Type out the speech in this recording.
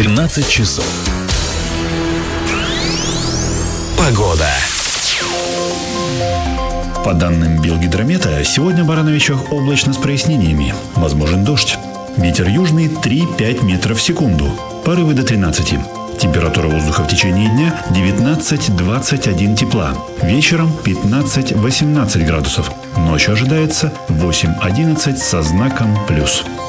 13 часов. Погода. По данным Белгидромета, сегодня в Барановичах облачно с прояснениями. Возможен дождь. Ветер южный 3-5 метров в секунду. Порывы до 13. Температура воздуха в течение дня 19-21 тепла. Вечером 15-18 градусов. Ночью ожидается 8-11 со знаком плюс.